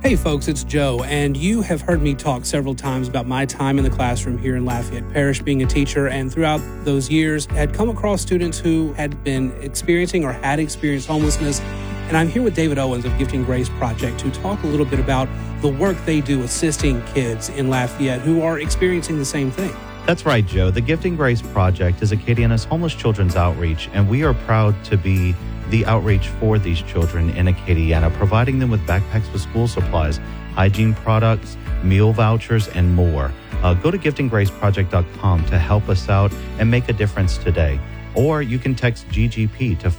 Hey folks, it's Joe, and you have heard me talk several times about my time in the classroom here in Lafayette Parish being a teacher, and throughout those years had come across students who had been experiencing or had experienced homelessness. And I'm here with David Owens of Gifting Grace Project to talk a little bit about the work they do assisting kids in Lafayette who are experiencing the same thing. That's right, Joe. The Gifting Grace Project is Acadiana's homeless children's outreach, and we are proud to be the outreach for these children in Acadiana, providing them with backpacks with school supplies, hygiene products, meal vouchers, and more. Go to giftinggraceproject.com to help us out and make a difference today. Or you can text GGP to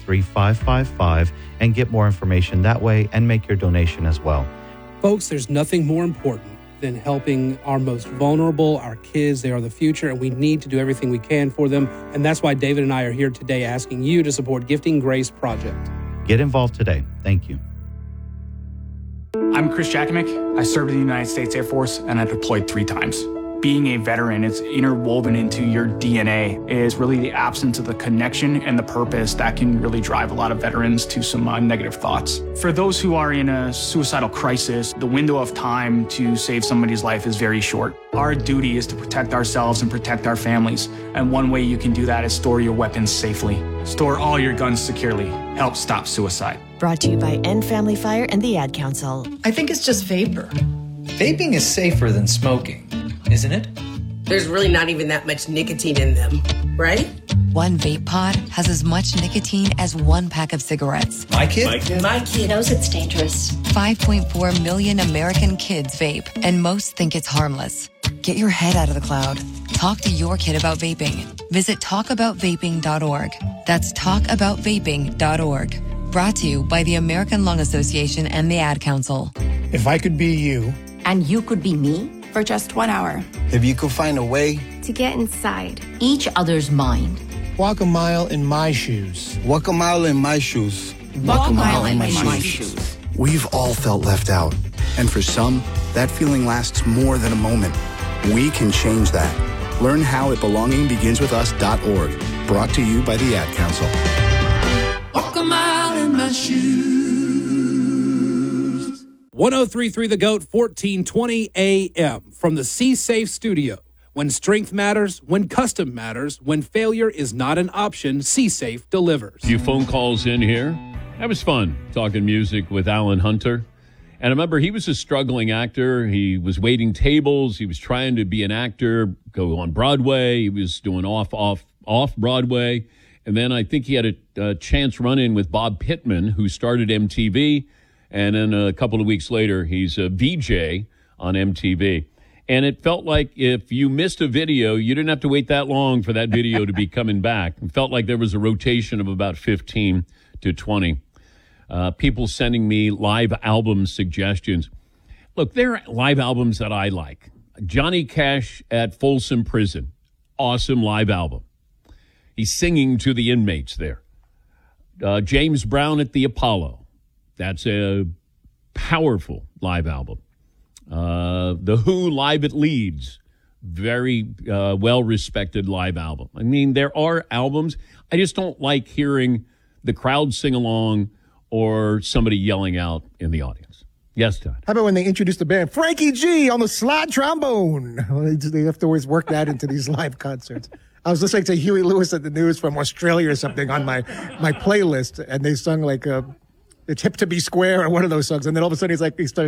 53555 and get more information that way and make your donation as well. Folks, there's nothing more important than helping our most vulnerable, our kids. They are the future, and we need to do everything we can for them. And that's why David and I are here today asking you to support Gifting Grace Project. Get involved today. Thank you. I'm Chris Jakovic. I served in the United States Air Force, and I deployed 3 times. Being a veteran is interwoven into your DNA. It is really the absence of the connection and the purpose that can really drive a lot of veterans to some negative thoughts. For those who are in a suicidal crisis, the window of time to save somebody's life is very short. Our duty is to protect ourselves and protect our families. And one way you can do that is store your weapons safely. Store all your guns securely. Help stop suicide. Brought to you by End Family Fire and the Ad Council. I think it's just vapor. Vaping is safer than smoking, isn't it? There's really not even that much nicotine in them, right? One vape pod has as much nicotine as 1 pack of cigarettes. My kid knows it's dangerous. 5.4 million American kids vape, and most think it's harmless. Get your head out of the cloud. Talk to your kid about vaping. Visit talkaboutvaping.org. That's talkaboutvaping.org. Brought to you by the American Lung Association and the Ad Council. If I could be you. And you could be me? For just 1 hour. If you could find a way to get inside each other's mind. Walk a mile in my shoes. Walk a mile in my shoes. Walk a mile in my shoes. We've all felt left out. And for some, that feeling lasts more than a moment. We can change that. Learn how at belongingbeginswithus.org. Brought to you by the Ad Council. Walk a mile in my shoes. 1033 The Goat, 1420 AM from the C Safe studio. When strength matters, when custom matters, when failure is not an option, C Safe delivers. A few phone calls in here. That was fun, talking music with Alan Hunter. And I remember he was a struggling actor. He was waiting tables. He was trying to be an actor, go on Broadway. He was doing off Broadway. And then I think he had a chance run-in with Bob Pittman, who started MTV. And then a couple of weeks later, he's a VJ on MTV. And it felt like if you missed a video, you didn't have to wait that long for that video to be coming back. It felt like there was a rotation of about 15 to 20. People sending me live album suggestions. Look, there are live albums that I like. Johnny Cash at Folsom Prison. Awesome live album. He's singing to the inmates there. James Brown at the Apollo. That's a powerful live album. The Who live at Leeds. Very well-respected live album. I mean, there are albums. I just don't like hearing the crowd sing along or somebody yelling out in the audience. Yes, Todd. How about when they introduced the band? Frankie G on the slide trombone. They have to always work that into these live concerts. I was listening to Huey Lewis at the News from Australia or something on my playlist, and they sung like... It's Hip to Be Square or one of those songs. And then all of a sudden he started